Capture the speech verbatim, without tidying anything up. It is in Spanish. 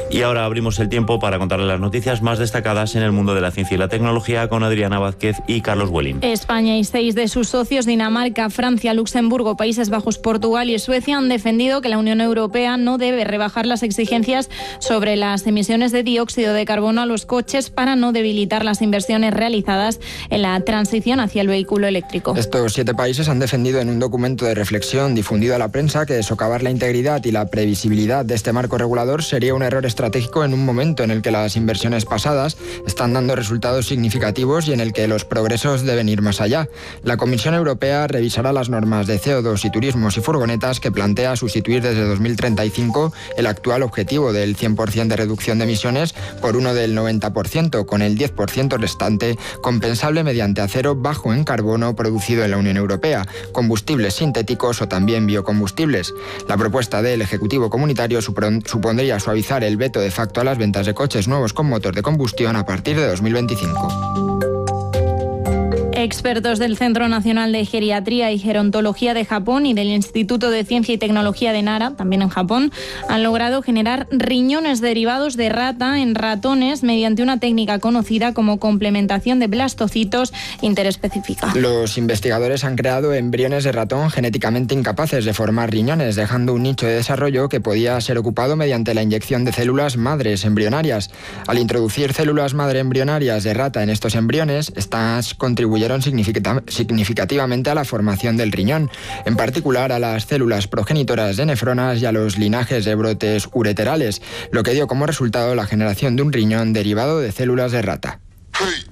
Y ahora abrimos el tiempo para contarles las noticias más destacadas en el mundo de la ciencia y la tecnología con Adriana Vázquez y Carlos Welling. España y seis de sus socios, Dinamarca, Francia, Luxemburgo, Países Bajos, Portugal y Suecia, han defendido que la Unión Europea no debe rebajar las exigencias sobre las emisiones de dióxido de carbono a los coches para no debilitar las inversiones realizadas en la transición hacia el vehículo eléctrico. Estos siete países han defendido en un documento de reflexión difundido a la prensa que socavar la integridad y la previsibilidad de este marco regulador sería un error estratégico en un momento en el que las inversiones pasadas están dando resultados significativos y en el que los progresos deben ir más allá. La Comisión Europea revisará las normas de C O dos y turismos y furgonetas que plantea sustituir desde dos mil treinta y cinco el actual objetivo del cien por ciento de reducción de emisiones por uno del noventa por ciento, con el diez por ciento restante compensable mediante acero bajo en carbono producido en la Unión Europea, combustibles sintéticos o también biocombustibles. La propuesta del Ejecutivo Comunitario supondría suavizar el veto de facto a las ventas de coches nuevos con motor de combustión a partir de dos mil veinticinco. Expertos del Centro Nacional de Geriatría y Gerontología de Japón y del Instituto de Ciencia y Tecnología de Nara, también en Japón, han logrado generar riñones derivados de rata en ratones mediante una técnica conocida como complementación de blastocitos interespecífica. Los investigadores han creado embriones de ratón genéticamente incapaces de formar riñones, dejando un nicho de desarrollo que podía ser ocupado mediante la inyección de células madres embrionarias. Al introducir células madre embrionarias de rata en estos embriones, estas contribuyeron significativamente a la formación del riñón, en particular a las células progenitoras de nefronas y a los linajes de brotes ureterales, lo que dio como resultado la generación de un riñón derivado de células de rata. Hey,